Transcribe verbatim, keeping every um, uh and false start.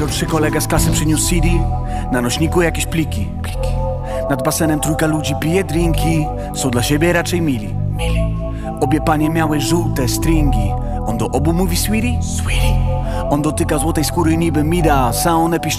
Pierwszy kolega z klasy przyniósł C D, na nośniku jakieś pliki. Nad basenem trójka ludzi pije drinki, są dla siebie raczej mili. Obie panie miały żółte stringi, on do obu mówi sweetie, on dotyka złotej skóry niby Midas, a one piszczą